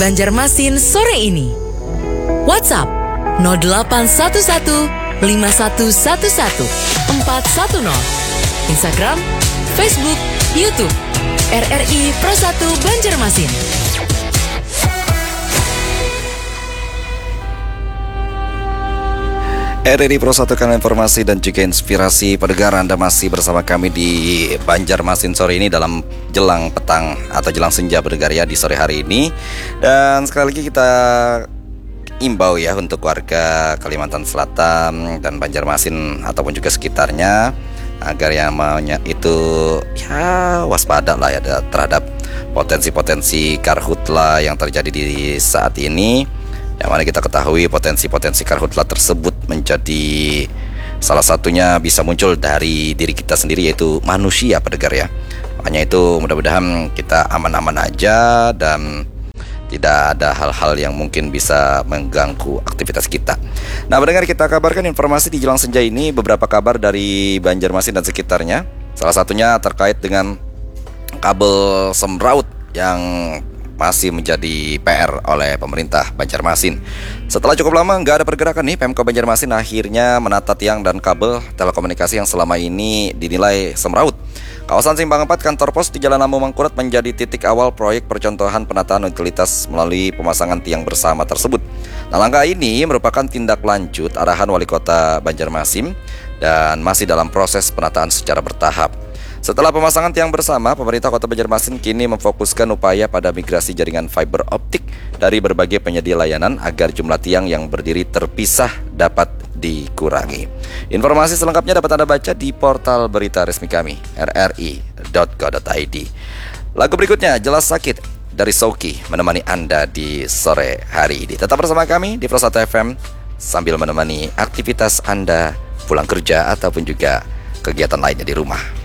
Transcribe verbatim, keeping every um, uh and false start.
Banjarmasin sore ini. WhatsApp nol delapan satu satu lima satu satu satu empat satu nol. Instagram, Facebook, YouTube R R I Pro satu Banjarmasin. R R I Pro satu, kanal informasi dan juga inspirasi pendengar. Anda masih bersama kami di Banjarmasin sore ini dalam jelang petang atau jelang senja pendengar ya di sore hari ini. Dan sekali lagi kita imbau ya untuk warga Kalimantan Selatan dan Banjarmasin ataupun juga sekitarnya agar yang maunya itu ya waspada lah ya terhadap potensi-potensi karhutla yang terjadi di saat ini. Yang mana kita ketahui potensi-potensi karhutla tersebut menjadi salah satunya bisa muncul dari diri kita sendiri, yaitu manusia pendengar ya. Makanya itu mudah-mudahan kita aman-aman aja dan tidak ada hal-hal yang mungkin bisa mengganggu aktivitas kita. Nah pendengar, kita kabarkan informasi di jelang senja ini beberapa kabar dari Banjarmasin dan sekitarnya. Salah satunya terkait dengan kabel semraut yang masih menjadi P R oleh pemerintah Banjarmasin. Setelah cukup lama nggak ada pergerakan nih, Pemkab Banjarmasin akhirnya menata tiang dan kabel telekomunikasi yang selama ini dinilai semraut. Kawasan Simpang empat Kantor Pos di Jalan Amu Mangkurat menjadi titik awal proyek percontohan penataan utilitas melalui pemasangan tiang bersama tersebut. Nah, langkah ini merupakan tindak lanjut arahan Wali Kota Banjarmasin dan masih dalam proses penataan secara bertahap. Setelah pemasangan tiang bersama, pemerintah Kota Banjarmasin kini memfokuskan upaya pada migrasi jaringan fiber optik dari berbagai penyedia layanan agar jumlah tiang yang berdiri terpisah dapat dikurangi. Informasi selengkapnya dapat Anda baca di portal berita resmi kami r r i dot co dot i d. Lagu berikutnya Jelas Sakit dari Souki menemani Anda di sore hari ini. Tetap bersama kami di Pro satu F M sambil menemani aktivitas Anda pulang kerja ataupun juga kegiatan lainnya di rumah.